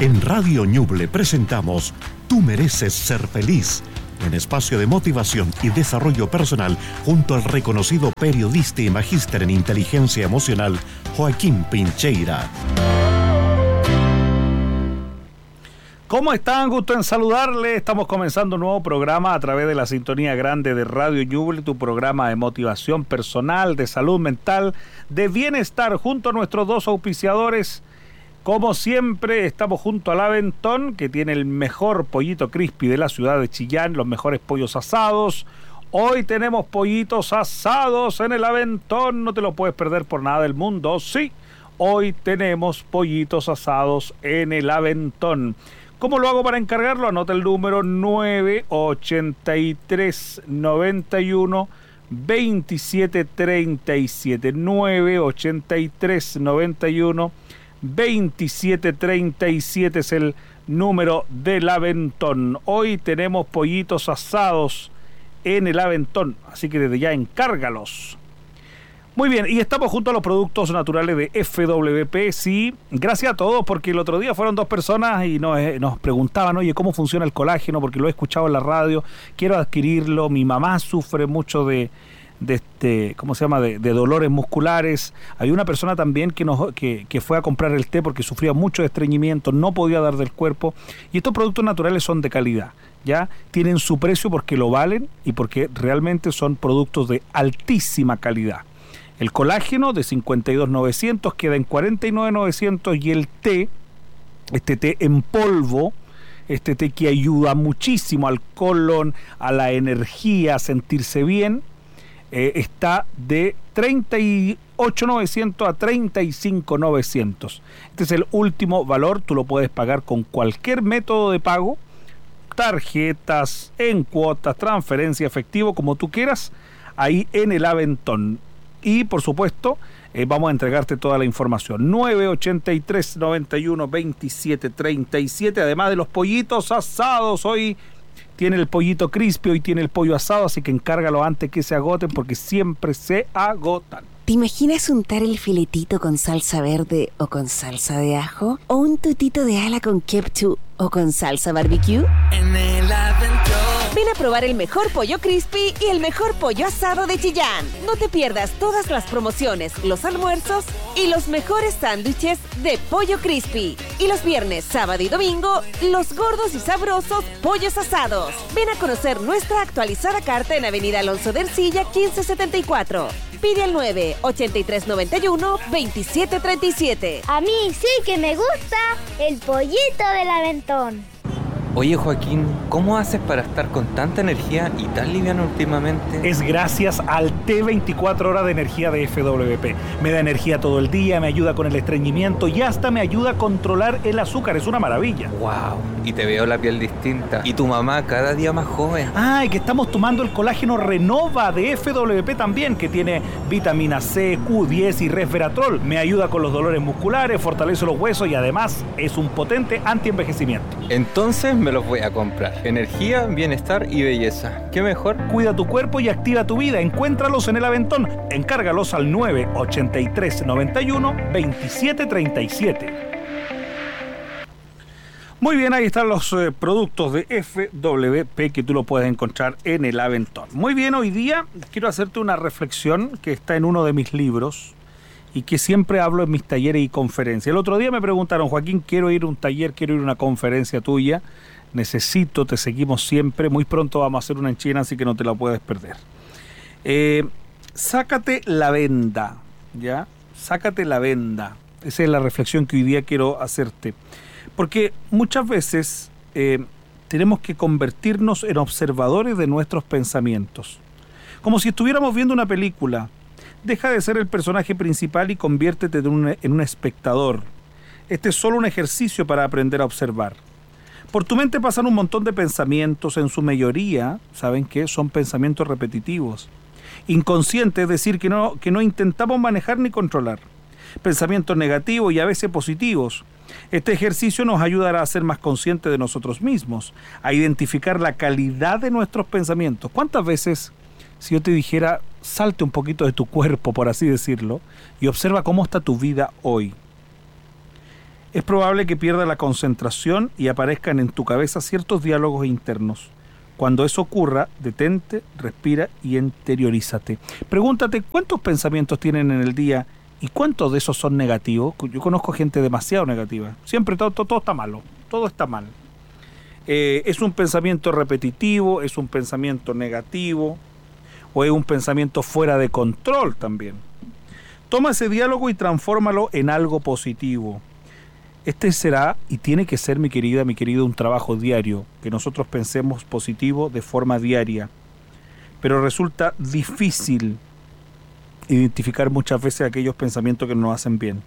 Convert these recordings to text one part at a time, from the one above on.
En Radio Ñuble presentamos Tú mereces ser feliz, un espacio de motivación y desarrollo personal junto al reconocido periodista y magíster en inteligencia emocional, Joaquín Pincheira. ¿Cómo están? Gusto en saludarles. Estamos comenzando un nuevo programa a través de la sintonía grande de Radio Ñuble, tu programa de motivación personal, de salud mental, de bienestar, junto a nuestros dos auspiciadores. Como siempre, estamos junto al Aventón, que tiene el mejor pollito crispy de la ciudad de Chillán, los mejores pollos asados. Hoy tenemos pollitos asados en el Aventón, no te lo puedes perder por nada del mundo. Sí, hoy tenemos pollitos asados en el Aventón. ¿Cómo lo hago para encargarlo? Anota el número 983-91-2737. 983-91-2737 es el número del Aventón. Hoy tenemos pollitos asados en el Aventón, así que desde ya encárgalos. Muy bien, y estamos junto a los productos naturales de FWP, sí. Gracias a todos, porque el otro día fueron dos personas y nos preguntaban, oye, ¿cómo funciona el colágeno? Porque lo he escuchado en la radio, quiero adquirirlo. Mi mamá sufre mucho de dolores musculares. Hay una persona también que fue a comprar el té porque sufría mucho de estreñimiento, no podía dar del cuerpo. Y estos productos naturales son de calidad, ¿ya? Tienen su precio porque lo valen y porque realmente son productos de altísima calidad. El colágeno de 52.900 queda en 49.900 y el té, este té en polvo, este té que ayuda muchísimo al colon, a la energía, a sentirse bien, está de 38.900 a 35.900. Este es el último valor, tú lo puedes pagar con cualquier método de pago, tarjetas, en cuotas, transferencia, efectivo, como tú quieras, ahí en el Aventón. Y por supuesto, vamos a entregarte toda la información. 983-91-2737. Además de los pollitos asados, hoy tiene el pollito crispy, hoy tiene el pollo asado, así que encárgalo antes que se agoten, porque siempre se agotan. ¿Te imaginas untar el filetito con salsa verde o con salsa de ajo? ¿O un tutito de ala con ketchup o con salsa barbecue? En el Aventón. Ven a probar el mejor pollo crispy y el mejor pollo asado de Chillán. No te pierdas todas las promociones, los almuerzos y los mejores sándwiches de pollo crispy. Y los viernes, sábado y domingo, los gordos y sabrosos pollos asados. Ven a conocer nuestra actualizada carta en Avenida Alonso de Ercilla, 1574. Pide al 983-91-2737. A mí sí que me gusta el pollito del Aventón. Oye, Joaquín, ¿cómo haces para estar con tanta energía y tan liviano últimamente? Es gracias al té 24 horas de energía de FWP. Me da energía todo el día, me ayuda con el estreñimiento y hasta me ayuda a controlar el azúcar. Es una maravilla. ¡Wow! Y te veo la piel distinta. Y tu mamá cada día más joven. Ah, y que estamos tomando el colágeno Renova de FWP también, que tiene vitamina C, Q10 y resveratrol. Me ayuda con los dolores musculares, fortalece los huesos y además es un potente antienvejecimiento. Entonces me los voy a comprar. Energía, bienestar y belleza. ¿Qué mejor? Cuida tu cuerpo y activa tu vida. Encuéntralos en el Aventón. Encárgalos al 983-91-2737. Muy bien, ahí están los productos de FWP que tú lo puedes encontrar en el Aventón. Muy bien, hoy día quiero hacerte una reflexión que está en uno de mis libros y que siempre hablo en mis talleres y conferencias. El otro día me preguntaron, Joaquín, quiero ir a un taller, quiero ir a una conferencia tuya, necesito, te seguimos siempre, muy pronto vamos a hacer una en China, así que no te la puedes perder. Sácate la venda, ¿ya? Sácate la venda. Esa es la reflexión que hoy día quiero hacerte. Porque muchas veces tenemos que convertirnos en observadores de nuestros pensamientos. Como si estuviéramos viendo una película. Deja de ser el personaje principal y conviértete en un espectador. Este es solo un ejercicio para aprender a observar. Por tu mente pasan un montón de pensamientos, en su mayoría, ¿saben qué? Son pensamientos repetitivos. Inconscientes, es decir, que no intentamos manejar ni controlar. Pensamientos negativos y a veces positivos. Este ejercicio nos ayudará a ser más conscientes de nosotros mismos, a identificar la calidad de nuestros pensamientos. ¿Cuántas veces, si yo te dijera, salte un poquito de tu cuerpo, por así decirlo, y observa cómo está tu vida hoy? Es probable que pierda la concentración y aparezcan en tu cabeza ciertos diálogos internos. Cuando eso ocurra, detente, respira y interiorízate. Pregúntate cuántos pensamientos tienen en el día y cuántos de esos son negativos. Yo conozco gente demasiado negativa. Siempre todo está malo, todo está mal. ¿Es un pensamiento repetitivo? ¿Es un pensamiento negativo? ¿O es un pensamiento fuera de control también? Toma ese diálogo y transfórmalo en algo positivo. Este será y tiene que ser, mi querido, un trabajo diario, que nosotros pensemos positivo de forma diaria. Pero resulta difícil identificar muchas veces aquellos pensamientos que nos hacen bien.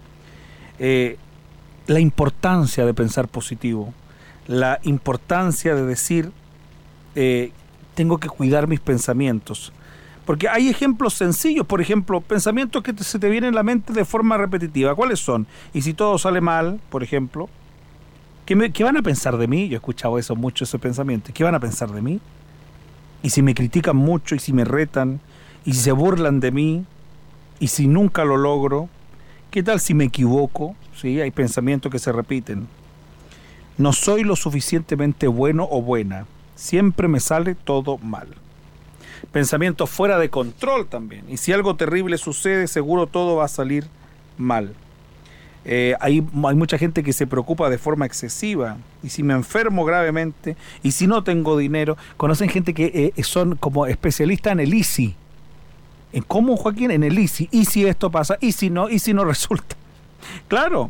La importancia de pensar positivo, la importancia de decir, tengo que cuidar mis pensamientos. Porque hay ejemplos sencillos, por ejemplo, pensamientos que se te vienen a la mente de forma repetitiva. ¿Cuáles son? Y si todo sale mal, por ejemplo, ¿qué van a pensar de mí? Yo he escuchado eso mucho, ese pensamiento. ¿Qué van a pensar de mí? Y si me critican mucho, y si me retan, y si se burlan de mí, y si nunca lo logro, ¿qué tal si me equivoco? ¿Sí? Hay pensamientos que se repiten. No soy lo suficientemente bueno o buena. Siempre me sale todo mal. Pensamientos fuera de control también. Y si algo terrible sucede, seguro todo va a salir mal. Hay mucha gente que se preocupa de forma excesiva. Y si me enfermo gravemente, y si no tengo dinero, conocen gente que son como especialistas en el easy. ¿En cómo, Joaquín? En el easy. ¿Y si esto pasa? ¿Y si no resulta? Claro.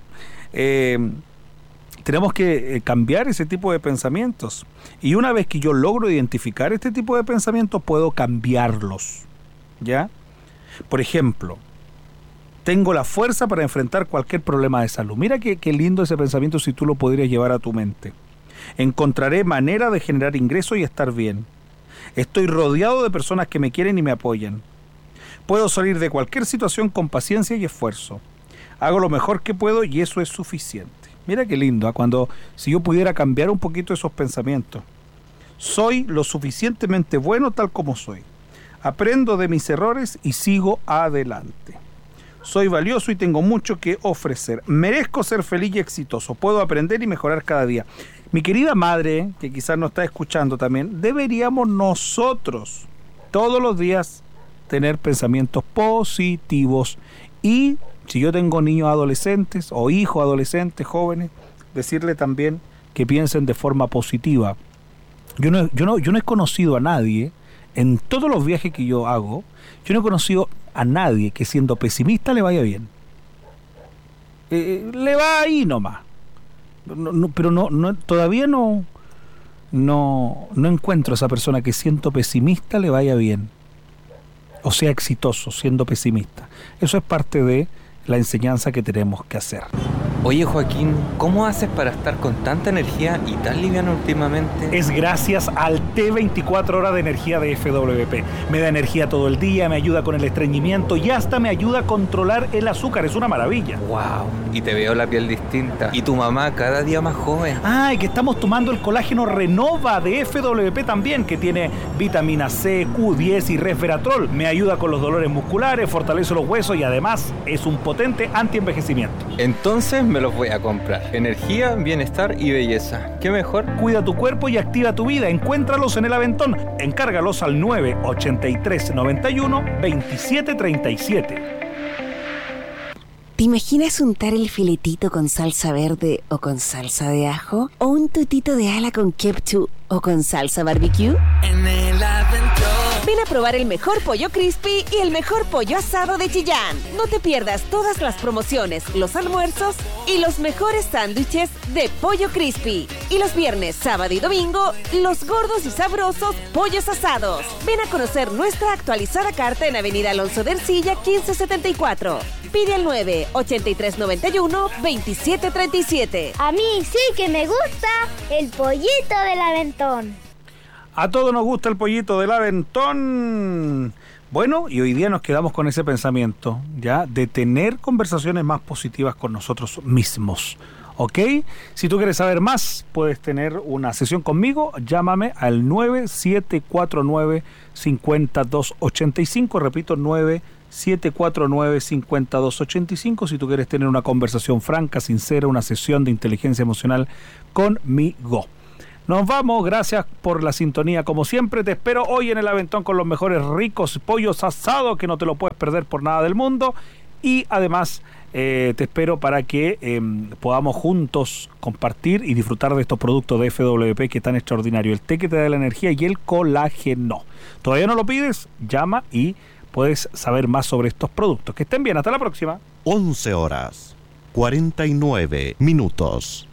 Tenemos que cambiar ese tipo de pensamientos. Y una vez que yo logro identificar este tipo de pensamientos, puedo cambiarlos. ¿Ya? Por ejemplo, tengo la fuerza para enfrentar cualquier problema de salud. Mira qué lindo ese pensamiento si tú lo podrías llevar a tu mente. Encontraré manera de generar ingresos y estar bien. Estoy rodeado de personas que me quieren y me apoyan. Puedo salir de cualquier situación con paciencia y esfuerzo. Hago lo mejor que puedo y eso es suficiente. Mira qué lindo, si yo pudiera cambiar un poquito esos pensamientos. Soy lo suficientemente bueno tal como soy. Aprendo de mis errores y sigo adelante. Soy valioso y tengo mucho que ofrecer. Merezco ser feliz y exitoso. Puedo aprender y mejorar cada día. Mi querida madre, que quizás nos está escuchando también, deberíamos nosotros todos los días tener pensamientos positivos. Y si yo tengo niños adolescentes o hijos adolescentes, jóvenes, decirle también que piensen de forma positiva. Yo no he conocido a nadie, en todos los viajes que yo hago, yo no he conocido a nadie que siendo pesimista le vaya bien. Le va ahí nomás. Pero todavía no encuentro a esa persona que siendo pesimista le vaya bien. O sea exitoso siendo pesimista. Eso es parte de la enseñanza que tenemos que hacer. Oye, Joaquín, ¿cómo haces para estar con tanta energía y tan liviano últimamente? Es gracias al té 24 horas de energía de FWP. Me da energía todo el día, me ayuda con el estreñimiento y hasta me ayuda a controlar el azúcar. Es una maravilla. ¡Wow! Y te veo la piel distinta. Y tu mamá cada día más joven. Y que estamos tomando el colágeno Renova de FWP también, que tiene vitamina C, Q10 y resveratrol. Me ayuda con los dolores musculares, fortalece los huesos y además es un potente antienvejecimiento. Entonces me los voy a comprar. Energía, bienestar y belleza. ¿Qué mejor? Cuida tu cuerpo y activa tu vida. Encuéntralos en el Aventón. Encárgalos al 98391-2737. ¿Te imaginas untar el filetito con salsa verde o con salsa de ajo? ¿O un tutito de ala con ketchup o con salsa barbecue? En el Aventón. Ven a probar el mejor pollo crispy y el mejor pollo asado de Chillán. No te pierdas todas las promociones, los almuerzos y los mejores sándwiches de pollo crispy. Y los viernes, sábado y domingo, los gordos y sabrosos pollos asados. Ven a conocer nuestra actualizada carta en Avenida Alonso de Ercilla, 1574. Pide al 98391-2737. A mí sí que me gusta el pollito del Aventón. A todos nos gusta el pollito del Aventón. Bueno, y hoy día nos quedamos con ese pensamiento, ¿ya? De tener conversaciones más positivas con nosotros mismos, ¿ok? Si tú quieres saber más, puedes tener una sesión conmigo. Llámame al 9749-5285. Repito, 749-5285 si tú quieres tener una conversación franca, sincera, una sesión de inteligencia emocional conmigo. Nos vamos, gracias por la sintonía. Como siempre, te espero hoy en el Aventón con los mejores ricos pollos asados que no te lo puedes perder por nada del mundo. Y además te espero para que podamos juntos compartir y disfrutar de estos productos de FWP que es tan extraordinario. El té que te da la energía y el colágeno. ¿Todavía no lo pides? Llama y puedes saber más sobre estos productos. Que estén bien, hasta la próxima. 11 horas, 49 minutos.